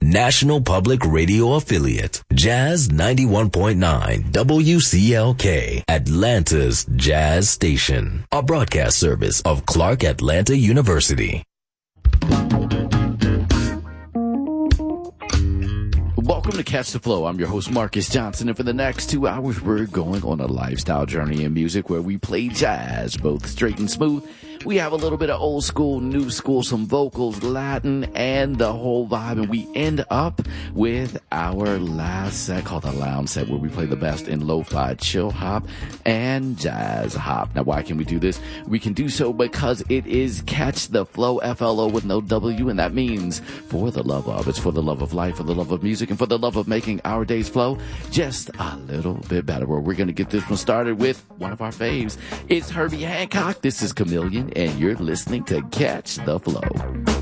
National Public Radio affiliate, Jazz 91.9 WCLK, Atlanta's Jazz Station, a broadcast service of Clark Atlanta University. Welcome to Catch the Flow. I'm your host, Marcus Johnson, and for the next 2 hours, we're going on a lifestyle journey in music where we play jazz, both straight and smooth. We have a little bit of old school, new school, some vocals, Latin, and the whole vibe, and we end up with our last set called the Lounge Set, where we play the best in lo-fi, chill hop, and jazz hop. Now, why can we do this? We can do so because it is Catch the Flow, FLO with no W, and that means for the love of. It's for the love of life, for the love of music, and for the love of making our days flow just a little bit better. Well, we're going to get this one started with one of our faves. It's Herbie Hancock. This is Chameleon, and you're listening to Catch the Flow.